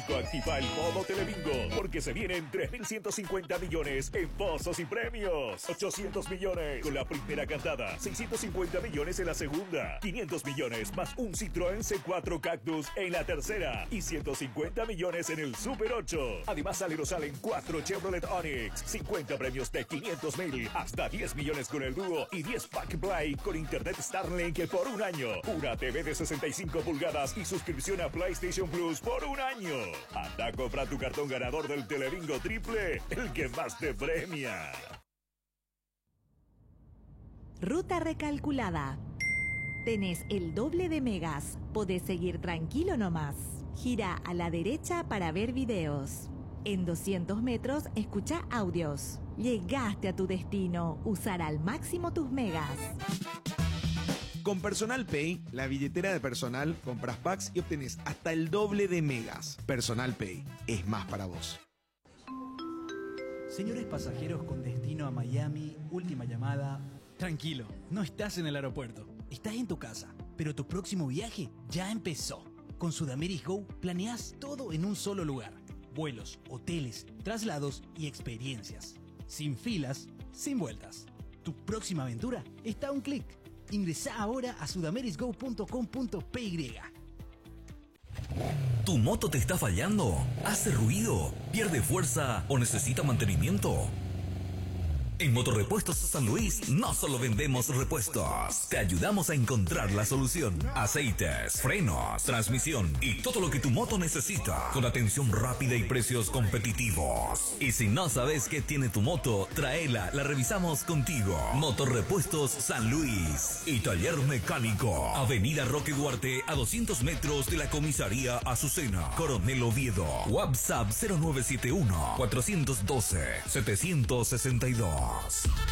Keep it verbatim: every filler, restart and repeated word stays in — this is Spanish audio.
Todito activa el modo Telebingo, porque se vienen tres mil ciento cincuenta millones en pozos y premios. ochocientos millones con la primera cantada, seiscientos cincuenta millones en la segunda, quinientos millones más un Citroën C cuatro Cactus en la tercera y ciento cincuenta millones en el Super ocho. Además salen o salen cuatro Chevrolet Onix, cincuenta premios de quinientos mil, hasta diez millones con el dúo y diez Pack Play con internet Starlink por un año, una T V de sesenta y cinco pulgadas y suscripción a PlayStation Plus por un año. Anda, compra tu cartón ganador del Telebingo Triple, el que más te premia. Ruta recalculada. Tenés el doble de megas. Podés seguir tranquilo nomás. Gira a la derecha para ver videos. En doscientos metros, escucha audios. Llegaste a tu destino. Usar al máximo tus megas. Con Personal Pay, la billetera de personal, compras packs y obtenés hasta el doble de megas. Personal Pay es más para vos. Señores pasajeros con destino a Miami, última llamada. Tranquilo, no estás en el aeropuerto, estás en tu casa, pero tu próximo viaje ya empezó. Con Sudameric Go planeás todo en un solo lugar. Vuelos, hoteles, traslados y experiencias. Sin filas, sin vueltas. Tu próxima aventura está a un clic. Ingresá ahora a sudamericgo punto com punto p y. ¿Tu moto te está fallando? ¿Hace ruido? ¿Pierde fuerza o necesita mantenimiento? En Motorrepuestos San Luis no solo vendemos repuestos, te ayudamos a encontrar la solución. Aceites, frenos, transmisión y todo lo que tu moto necesita, con atención rápida y precios competitivos. Y si no sabes qué tiene tu moto, tráela, la revisamos contigo. Motorrepuestos San Luis y Taller Mecánico, Avenida Roque Duarte a doscientos metros de la comisaría Azucena, Coronel Oviedo. WhatsApp cero nueve siete uno, cuatro uno dos, siete seis dos.